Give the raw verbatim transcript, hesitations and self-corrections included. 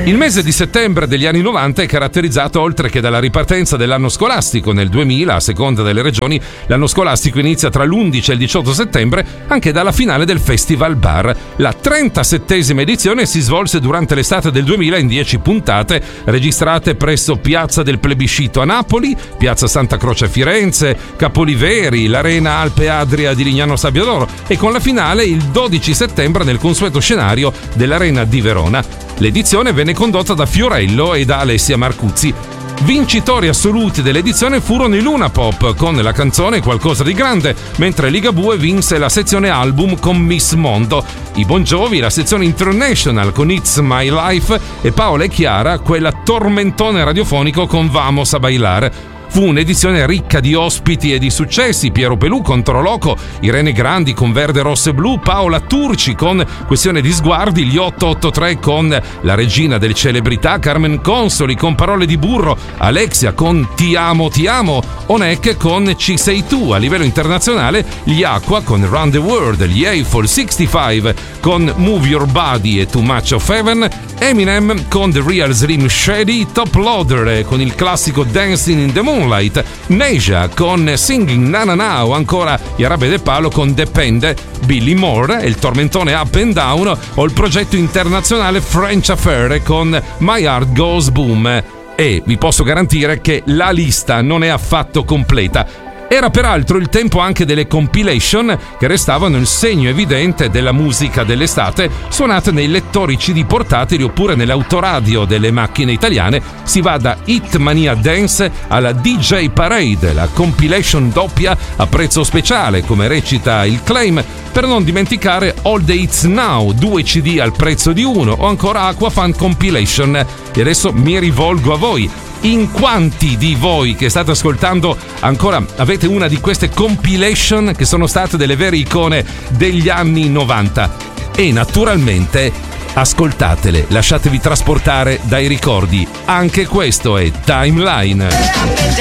Il mese di settembre degli anni novanta è caratterizzato, oltre che dalla ripartenza dell'anno scolastico nel duemila, a seconda delle regioni, l'anno scolastico inizia tra l'undici e il diciotto settembre, anche dalla finale del Festival Bar. La trentasettesima edizione si svolse durante l'estate del duemila in dieci puntate, registrate presso Piazza del Plebiscito a Napoli, Piazza Santa Croce a Firenze, Capoliveri, l'Arena Alpe Adria di Lignano Sabbiadoro e con la finale il dodici settembre nel consueto scenario dell'Arena di Verona. L'edizione venne condotta da Fiorello e da Alessia Marcuzzi. Vincitori assoluti dell'edizione furono i Luna Pop con la canzone Qualcosa di grande, mentre Ligabue vinse la sezione album con Miss Mondo, i Bon Jovi la sezione International con It's My Life e Paola e Chiara quella tormentone radiofonico con Vamos a Bailar. Fu un'edizione ricca di ospiti e di successi: Piero Pelù con Troloco, Irene Grandi con Verde, Rosso e Blu, Paola Turci con Questione di sguardi, gli otto otto tre con La regina delle celebrità, Carmen Consoli con Parole di burro, Alexia con Ti amo ti amo, Onek con Ci sei tu. A livello internazionale gli Aqua con Round the World, gli Eiffel sessantacinque con Move Your Body e Too Much of Heaven, Eminem con The Real Slim Shady, Top Loader con il classico Dancing in the Moonlight, Neja con Singing Na Na Na o ancora gli Arabe de Palo con Depende, Billy Moore e il tormentone Up and Down o il progetto internazionale French Affair con My Heart Goes Boom. E vi posso garantire che la lista non è affatto completa. Era peraltro il tempo anche delle compilation, che restavano il segno evidente della musica dell'estate suonate nei lettori C D portatili oppure nell'autoradio delle macchine italiane. Si va da Hitmania Dance alla D J Parade, la compilation doppia a prezzo speciale, come recita il claim, per non dimenticare All the Hits Now, due C D al prezzo di uno, o ancora Aquafan Compilation. E adesso mi rivolgo a voi. In quanti di voi che state ascoltando ancora avete una di queste compilation che sono state delle vere icone degli anni novanta? E naturalmente ascoltatele, lasciatevi trasportare dai ricordi. Anche questo è Timeline.